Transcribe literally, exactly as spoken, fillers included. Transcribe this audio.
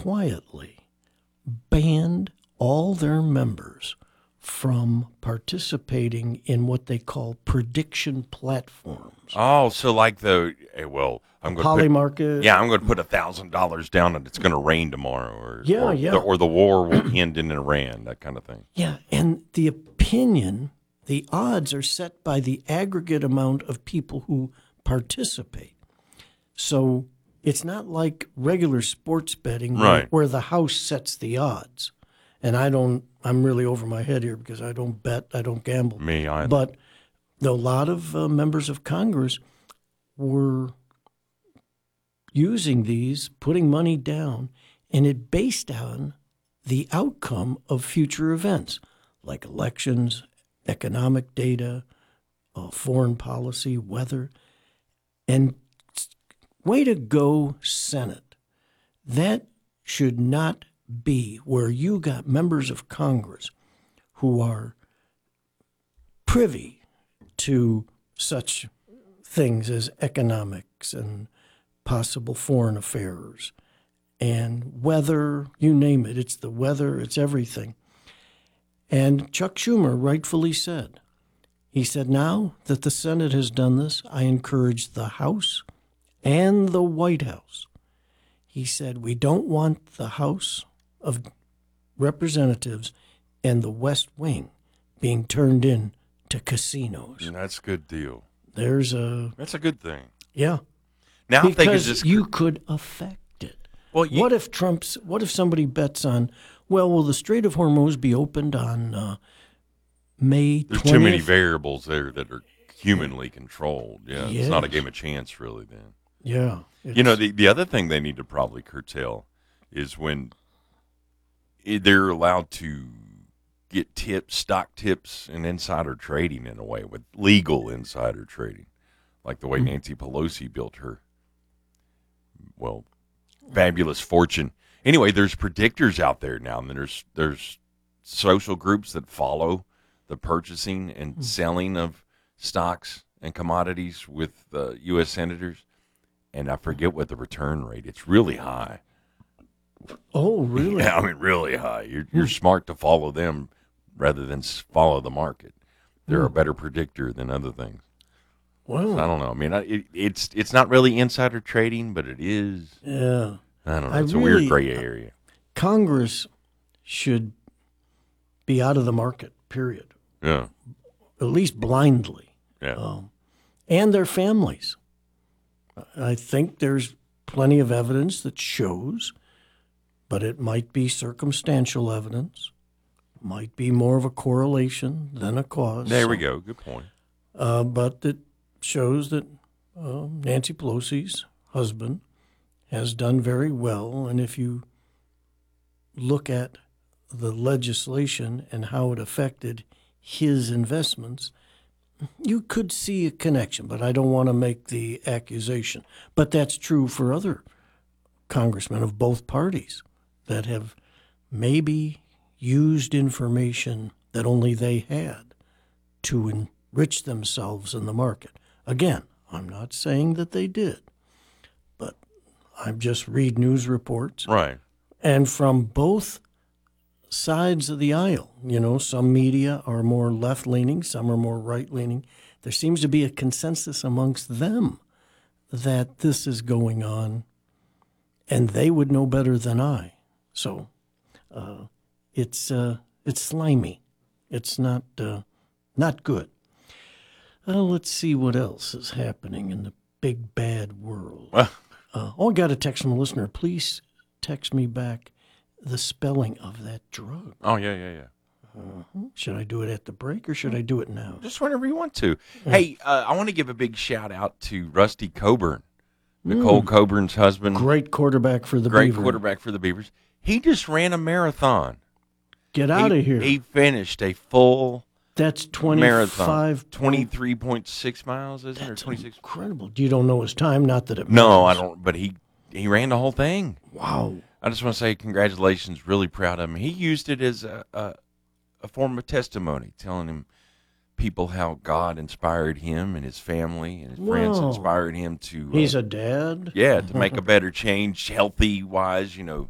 quietly banned all their members from participating in what they call prediction platforms. Oh, so like the eh, well, I'm going Poly to market. yeah, I'm going to put a thousand dollars down, and it's going to rain tomorrow, or Yeah, or, yeah. The, or the war will end in Iran, that kind of thing. Yeah, and the opinion, the odds are set by the aggregate amount of people who participate. So it's not like regular sports betting where, Right. where the house sets the odds. And I don't, I'm really over my head here because I don't bet, I don't gamble. Me either. But a lot of uh, members of Congress were using these, putting money down, and it based on the outcome of future events like elections, economic data, uh, foreign policy, weather. And way to go, Senate. That should not be where you got members of Congress who are privy to such things as economics and possible foreign affairs and weather, you name it. It's the weather, it's everything. And Chuck Schumer rightfully said, he said, now that the Senate has done this, I encourage the House and the White House. He said, we don't want the House of Representatives and the West Wing being turned in to casinos. And that's a good deal. There's a, That's a good thing. yeah. Now I'm thinking Because just you could affect it. well, you, What if Trump's, what if somebody bets on, well, will the Strait of Hormuz be opened on uh, May twentieth? there's too many variables there that are humanly controlled. Yeah, it's not a Yes. game of chance, really. Then Yeah. you know it's- the the other thing they need to probably curtail is when i- they're allowed to get tips, stock tips, and insider trading in a way with legal insider trading, like the way Mm-hmm. Nancy Pelosi built her well fabulous fortune. Anyway, there's predictors out there now, and there's there's social groups that follow the purchasing and Hmm. selling of stocks and commodities with uh, U S senators, and I forget what the return rate. It's really high. Oh, really? Yeah, I mean, really high. You're you're smart to follow them rather than s- follow the market. They're a better predictor than other things. Well, I don't know. I mean, I- it, it's it's not really insider trading, but it is. yeah. I don't know. I It's a really- weird gray area. Congress should be out of the market, period. Yeah, At least blindly. yeah. Um, and their families. I think there's plenty of evidence that shows, but it might be circumstantial evidence, might be more of a correlation than a cause. There we go. Good point. Uh, but it shows that uh, Nancy Pelosi's husband has done very well. And if you look at the legislation and how it affected his investments, you could see a connection, but I don't want to make the accusation. But that's true for other congressmen of both parties that have maybe used information that only they had to enrich themselves in the market. Again, I'm not saying that they did, but I just read news reports. Right. And from both sides of the aisle, you know, some media are more left-leaning, some are more right-leaning. There seems to be a consensus amongst them that this is going on, and they would know better than I. So uh, it's uh, it's slimy. It's not uh, not good. Uh, let's see what else is happening in the big bad world. Well, Uh, oh, I got a text from a listener. Please text me back the spelling of that drug. oh yeah, yeah, yeah. Should I do it at the break or should I do it now? Just whenever you want to. Hey, uh, I want to give a big shout out to Rusty Coburn, Nicole Coburn's husband. Great quarterback for the great Beaver. quarterback for the Beavers. He just ran a marathon. Get out he, of here. He finished a full That's marathon. twenty-five. twenty-three point six miles, isn't it? Or That's twenty-six. incredible. You don't know his time, not that it No, I matters. don't. But he he ran the whole thing. Wow. I just want to say congratulations. Really proud of him. He used it as a a, a form of testimony, telling him people how God inspired him and his family and his friends Wow. inspired him to. Uh, He's a dad. yeah, to make a better change, healthy wise. You know,